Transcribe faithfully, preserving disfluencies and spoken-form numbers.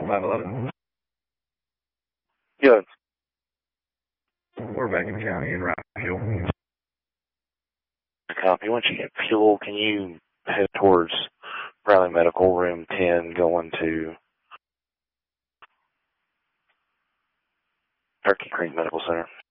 five eleven. Good. We're back in the county in Rock Fuel. Copy. Once you get fuel, can you head towards Riley Medical, room ten, going to Turkey Creek Medical Center?